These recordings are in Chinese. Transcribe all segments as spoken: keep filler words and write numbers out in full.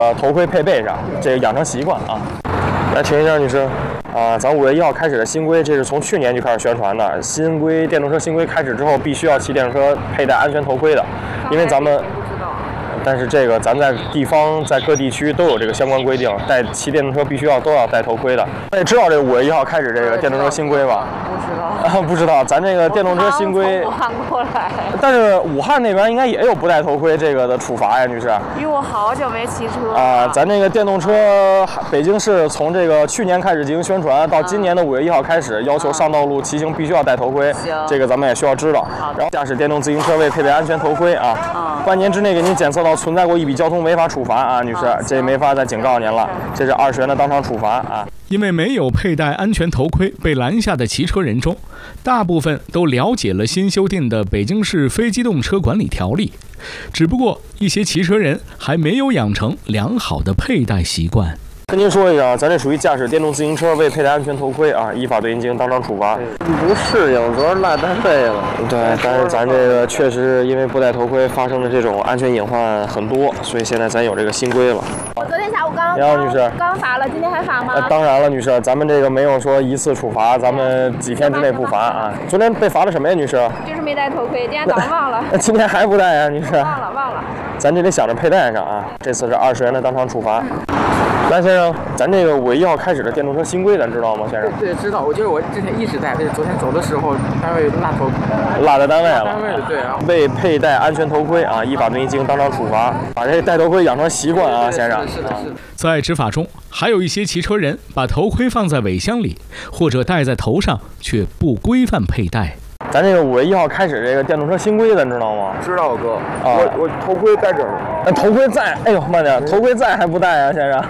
呃头盔配备上，这个养成习惯啊。来，请一下女士。 啊、呃，咱五月一号开始的新规，这是从去年就开始宣传的。新规电动车新规开始之后，必须要骑电动车佩戴安全头盔的，因为咱们。但是这个咱在地方在各地区都有这个相关规定，带骑电动车必须要都要戴头盔的。那你知道这个五月一号开始这个电动车新规吧？ 不知道。 啊，不知道。咱这个电动车新规。 武汉过来。 但是武汉那边应该也有不戴头盔这个的处罚呀，女士。 因为我好久没骑车。 啊，咱这个电动车，北京市从这个去年开始进行宣传，到今年的五月一号开始，要求上道路骑行必须要戴头盔。 行。 这个咱们也需要知道。然后驾驶电动自行车未配备安全头盔啊， 嗯、 半年之内给您检测到存在过一笔交通违法处罚啊，女士，这没法再警告您了，这是二十元的当场处罚啊。 因为没有佩戴安全头盔被拦下的骑车人中，大部分都了解了新修订的《北京市非机动车管理条例》，只不过一些骑车人还没有养成良好的佩戴习惯。 跟您说一下，咱这属于驾驶电动自行车未佩戴安全头盔啊，依法对您进行当场处罚。 不适应，主要是赖单位了。 对，但是咱这个确实因为不戴头盔发生的这种安全隐患很多，所以现在咱有这个新规了。 我昨天下午刚你好，女士， 刚罚了，今天还罚吗？ 呃，当然了，女士，咱们这个没有说一次处罚，咱们几天之内不罚啊。昨天被罚了什么呀，女士？ 就是没戴头盔，今天早上忘了。 今天还不戴呀，女士？ 忘了，忘了。 咱这得想着佩戴上啊。这次是二十元的当场处罚。来，先生，咱这个五月一号开始的电动车新规，咱知道吗，先生？ 对，知道。我觉得我之前一直戴，但是昨天走的时候，单位落头， 落在单位了。 单位的，对啊。 未佩戴安全头盔啊，依法对您进行当场处罚。把这戴头盔养成习惯啊，先生。 是的，是的。 在执法中，还有一些骑车人把头盔放在尾箱里，或者戴在头上，却不规范佩戴。 咱这个五月一号开始这个电动车新规，咱知道吗？ 知道，哥。 啊， 我我头盔戴这儿。 那头盔在，哎呦，慢点，头盔在还不戴啊，先生。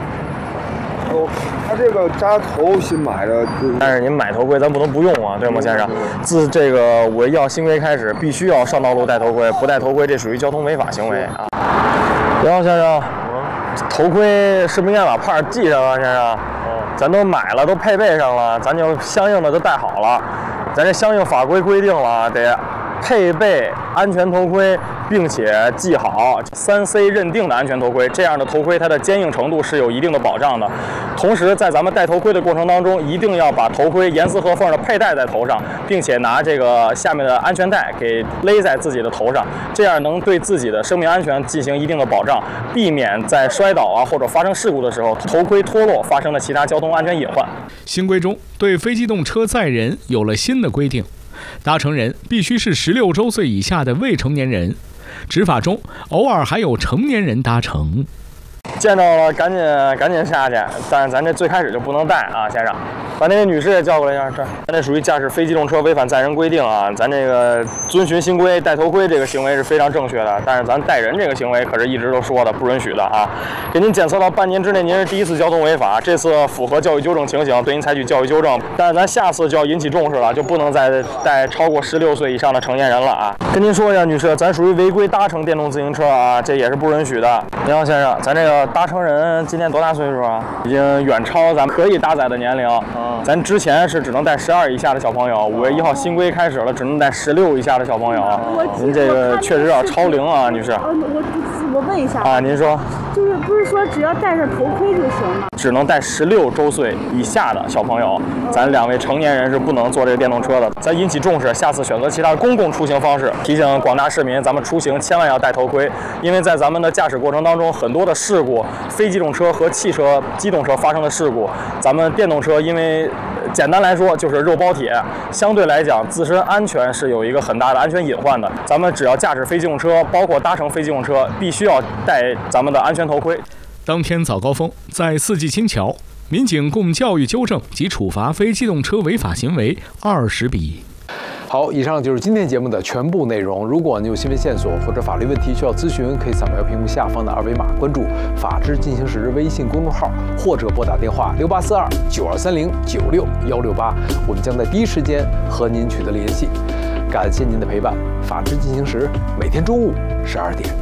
他这个扎头新买的， 但是您买头盔咱不能不用啊，对吗，先生？自这个五月一号新规开始，必须要上道路戴头盔，不戴头盔这属于交通违法行为啊。你好，先生，头盔是不是应该把帕系上啊，先生？咱都买了，都配备上了，咱就相应的都戴好了。咱这相应法规规定了，得配备安全头盔，并且系好三 C 认定的安全头盔，这样的头盔它的坚硬程度是有一定的保障的。同时，在咱们戴头盔的过程当中，一定要把头盔严丝合缝的佩戴在头上，并且拿这个下面的安全带给勒在自己的头上，这样能对自己的生命安全进行一定的保障，避免在摔倒啊或者发生事故的时候，头盔脱落发生的其他交通安全隐患。 新规中对非机动车载人有了新的规定。搭乘人必须是十六周岁以下的未成年人，执法中偶尔还有成年人搭乘。 见着了，赶紧赶紧下去，但是咱这最开始就不能带啊，先生。把那个女士也叫过来一下，这咱这属于驾驶非机动车违反载人规定啊，咱这个遵循新规，戴头盔这个行为是非常正确的，但是咱带人这个行为可是一直都说的不允许的啊。给您检测到半年之内您是第一次交通违法，这次符合教育纠正情形，对您采取教育纠正，但是咱下次就要引起重视了，就不能再带超过十六岁以上的成年人了啊。跟您说一下，女士，咱属于违规搭乘电动自行车啊，这也是不允许的。您好，先生，咱这个搭乘人今年多大岁数啊？已经远超咱们可以搭载的年龄。嗯，咱之前是只能带十二以下的小朋友，五月一号新规开始了，只能带十六以下的小朋友。您这个确实要超龄啊，女士。 我我我问一下啊，您说， 就是不是说只要戴上头盔就行吗？ 只能带十六周岁以下的小朋友，咱两位成年人是不能坐这个电动车的。咱引起重视，下次选择其他公共出行方式。提醒广大市民，咱们出行千万要戴头盔，因为在咱们的驾驶过程当中，很多的事故，非机动车和汽车、机动车发生的事故，咱们电动车因为简单来说就是肉包铁，相对来讲自身安全是有一个很大的安全隐患的。咱们只要驾驶非机动车，包括搭乘非机动车，必须要戴咱们的安全头盔。 当天早高峰，在四季青桥，民警共教育纠正及处罚非机动车违法行为二十笔。 好，以上就是今天节目的全部内容。如果你有新闻线索或者法律问题需要咨询，可以扫描屏幕下方的二维码，关注“法治进行时”微信公众号，或者拨打电话六八四二九二三零九六幺六八，我们将在第一时间和您取得联系。感谢您的陪伴，法治进行时每天中午十二点。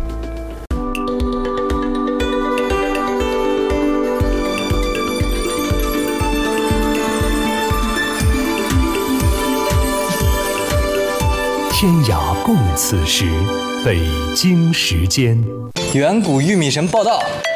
天涯共此时，北京时间。 远古玉米神报道。